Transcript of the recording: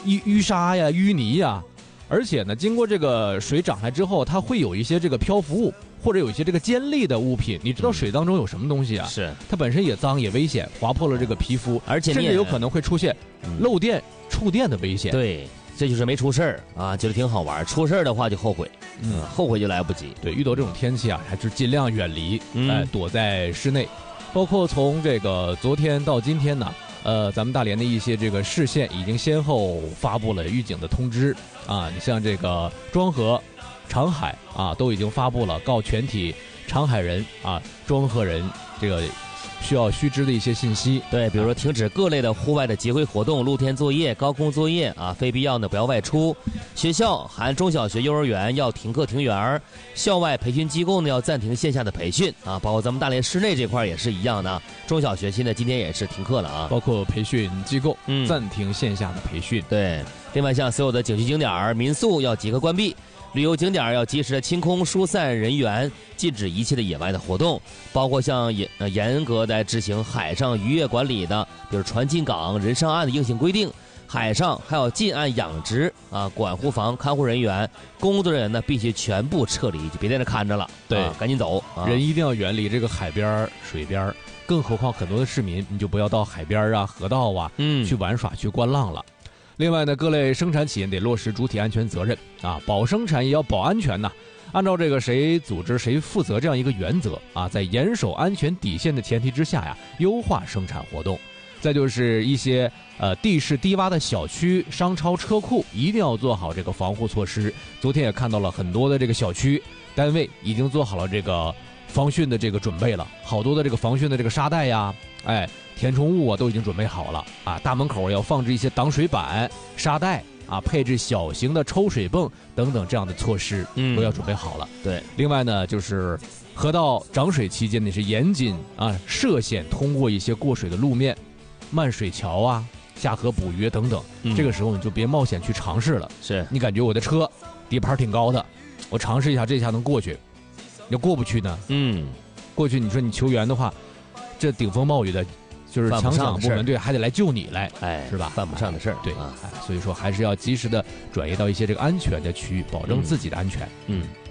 淤沙呀、淤泥呀。而且呢，经过这个水涨来之后，它会有一些这个漂浮物，或者有一些这个尖利的物品。你知道水当中有什么东西啊？ 是它本身也脏也危险，划破了这个皮肤， 而且甚至有可能会出现漏电、触电的危险。 对，这就是没出事儿啊，觉得挺好玩。出事儿的话就后悔，后悔就来不及。 对，遇到这种天气啊，还是尽量远离，躲在室内。包括从这个昨天到今天呢。咱们大连的一些这个市县已经先后发布了预警的通知啊，你像这个庄河、长海啊，都已经发布了告全体长海人啊、庄河人这个须知的一些信息。 对，比如说停止各类的户外的集会活动、露天作业、高空作业啊，非必要的不要外出。学校含中小学、幼儿园要停课停园，校外培训机构呢要暂停线下的培训啊，包括咱们大连市内这块也是一样的，中小学现在今天也是停课了啊， 包括培训机构暂停线下的培训。 对，另外像所有的景区景点、民宿要即刻关闭。旅游景点要及时的清空疏散人员，禁止一切的野外的活动，包括像严格的执行海上渔业管理的，比如船进港、人上岸的硬性规定。海上还有近岸养殖啊，管护房看护人员、工作人员呢必须全部撤离，就别在那看着了， 对， 赶紧走。 人一定要远离这个海边、水边，更何况很多的市民，你就不要到海边啊、河道啊，去玩耍、去观浪了。另外呢，各类生产企业得落实主体安全责任啊，保生产也要保安全呐。按照这个谁组织谁负责这样一个原则啊，在严守安全底线的前提之下呀，优化生产活动。再就是一些地势低洼的小区、商超、车库，一定要做好这个防护措施。昨天也看到了很多的这个小区单位已经做好了这个防汛的这个准备了，好多的这个防汛的这个沙袋呀，填充物啊都已经准备好了啊。大门口要放置一些挡水板、沙袋啊，配置小型的抽水泵等等这样的措施，都要准备好了。 对， 另外呢，就是河道涨水期间呢是严禁啊涉险通过一些过水的路面、漫水桥啊、下河捕鱼等等。这个时候你就别冒险去尝试了。 是你感觉我的车底盘挺高的，我尝试一下，这下能过去。要过不去呢，过去你说你求援的话，这顶风冒雨的，就是抢险部门队还得来救你来，是吧？ 犯不上的事儿， 对啊，所以说还是要及时的转移到一些这个安全的区域，保证自己的安全。